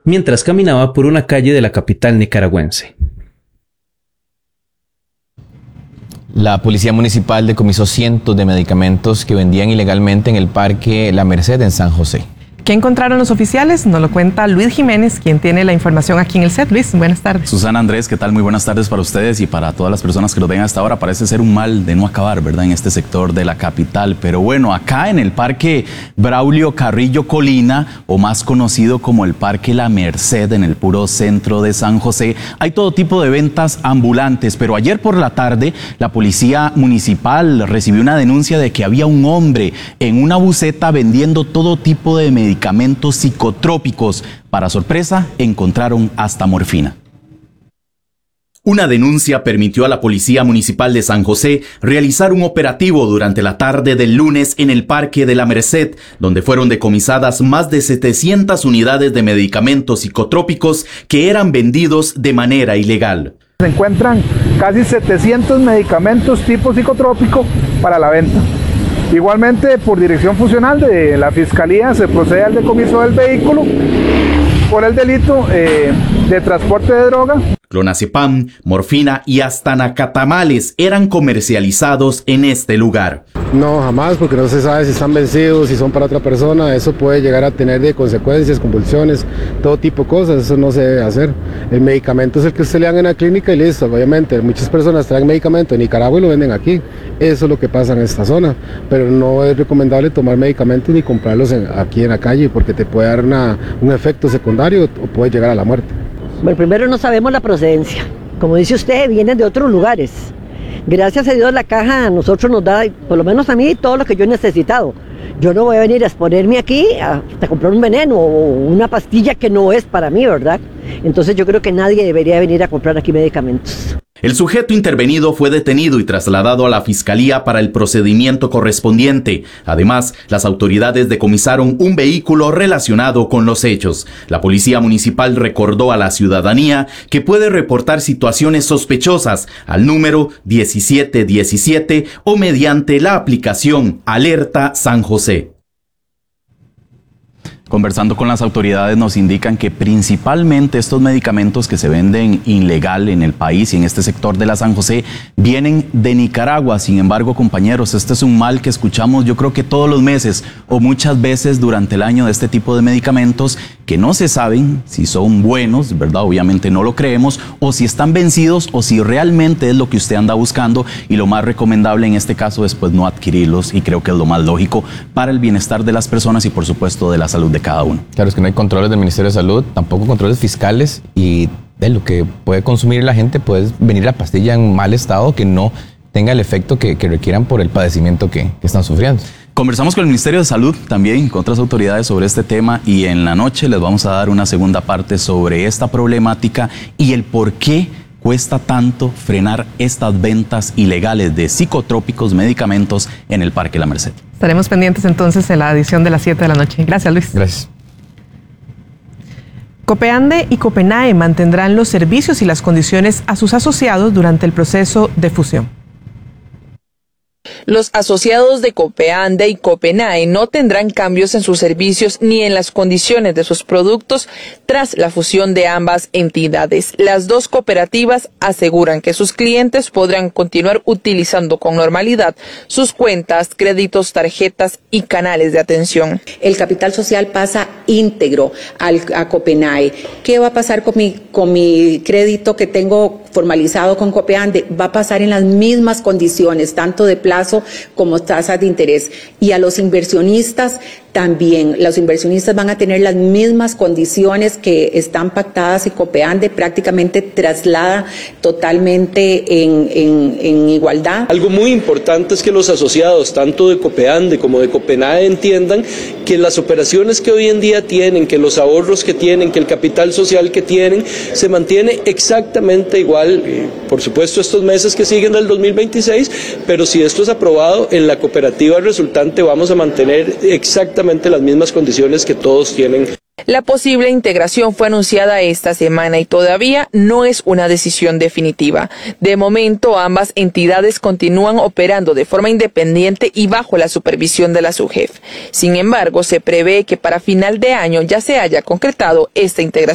mientras caminaba por una calle de la capital nicaragüense. La Policía Municipal decomisó cientos de medicamentos que vendían ilegalmente en el Parque La Merced en San José. ¿Qué encontraron los oficiales? Nos lo cuenta Luis Jiménez, quien tiene la información aquí en el set. Luis, buenas tardes. Susana, Andrés, ¿qué tal? Muy buenas tardes para ustedes y para todas las personas que nos ven hasta ahora. Parece ser un mal de no acabar, ¿verdad?, en este sector de la capital. Pero bueno, acá en el Parque Braulio Carrillo Colina, o más conocido como el Parque La Merced, en el puro centro de San José, hay todo tipo de ventas ambulantes. Pero ayer por la tarde, la Policía Municipal recibió una denuncia de que había un hombre en una buseta vendiendo todo tipo de medicamentos psicotrópicos. Para sorpresa, encontraron hasta morfina. Una denuncia permitió a la Policía Municipal de San José realizar un operativo durante la tarde del lunes en el Parque de La Merced, donde fueron decomisadas más de 700 unidades de medicamentos psicotrópicos que eran vendidos de manera ilegal. Se encuentran casi 700 medicamentos tipo psicotrópico para la venta. Igualmente, por dirección funcional de la Fiscalía, se procede al decomiso del vehículo por el delito de transporte de droga. Clonazepam, morfina y hasta nacatamales eran comercializados en este lugar. No, jamás, porque no se sabe si están vencidos, si son para otra persona. Eso puede llegar a tener de consecuencias, convulsiones, todo tipo de cosas. Eso no se debe hacer. El medicamento es el que usted le dan en la clínica y listo. Obviamente, muchas personas traen medicamento en Nicaragua y lo venden aquí. Eso es lo que pasa en esta zona. Pero no es recomendable tomar medicamentos ni comprarlos aquí en la calle, porque te puede dar un efecto secundario o puede llegar a la muerte. Bueno, primero no sabemos la procedencia. Como dice usted, vienen de otros lugares. Gracias a Dios la caja a nosotros nos da, por lo menos a mí, todo lo que yo he necesitado. Yo no voy a venir a exponerme aquí hasta comprar un veneno o una pastilla que no es para mí, ¿verdad? Entonces yo creo que nadie debería venir a comprar aquí medicamentos. El sujeto intervenido fue detenido y trasladado a la Fiscalía para el procedimiento correspondiente. Además, las autoridades decomisaron un vehículo relacionado con los hechos. La Policía Municipal recordó a la ciudadanía que puede reportar situaciones sospechosas al número 1717 o mediante la aplicación Alerta San José. Conversando con las autoridades nos indican que principalmente estos medicamentos que se venden ilegal en el país y en este sector de la San José vienen de Nicaragua. Sin embargo, compañeros, este es un mal que escuchamos yo creo que todos los meses o muchas veces durante el año de este tipo de medicamentos que no se saben si son buenos, ¿verdad? Obviamente no lo creemos, o si están vencidos o si realmente es lo que usted anda buscando, y lo más recomendable en este caso es pues no adquirirlos, y creo que es lo más lógico para el bienestar de las personas y por supuesto de la salud de cada uno. Claro, es que no hay controles del Ministerio de Salud, tampoco controles fiscales, y de lo que puede consumir la gente puede venir la pastilla en mal estado que no tenga el efecto que requieran por el padecimiento que están sufriendo. Conversamos con el Ministerio de Salud también y con otras autoridades sobre este tema, y en la noche les vamos a dar una segunda parte sobre esta problemática y el por qué cuesta tanto frenar estas ventas ilegales de psicotrópicos, medicamentos en el Parque La Merced. Estaremos pendientes entonces en la edición de las 7 de la noche. Gracias, Luis. Gracias. Copeande y Copenae mantendrán los servicios y las condiciones a sus asociados durante el proceso de fusión. Los asociados de Copeande y Copenae no tendrán cambios en sus servicios ni en las condiciones de sus productos tras la fusión de ambas entidades. Las dos cooperativas aseguran que sus clientes podrán continuar utilizando con normalidad sus cuentas, créditos, tarjetas y canales de atención. El capital social pasa íntegro a Copenae. ¿Qué va a pasar con mi crédito que tengo formalizado con Copeande? Va a pasar en las mismas condiciones, tanto de plazo como tasas de interés. Y a los inversionistas también. Los inversionistas van a tener las mismas condiciones que están pactadas y Copeande prácticamente traslada totalmente en igualdad. Algo muy importante es que los asociados, tanto de Copeande como de Copenae, entiendan que las operaciones que hoy en día tienen, que los ahorros que tienen, que el capital social que tienen, se mantiene exactamente igual. Por supuesto, estos meses que siguen del 2026, pero si esto es aprobado, en la cooperativa resultante vamos a mantener exactamente las mismas condiciones que todos tienen. La posible integración fue anunciada esta semana y todavía no es una decisión definitiva. De momento, ambas entidades continúan operando de forma independiente y bajo la supervisión de la SUGEF. Sin embargo, se prevé que para final de año ya se haya concretado esta integración.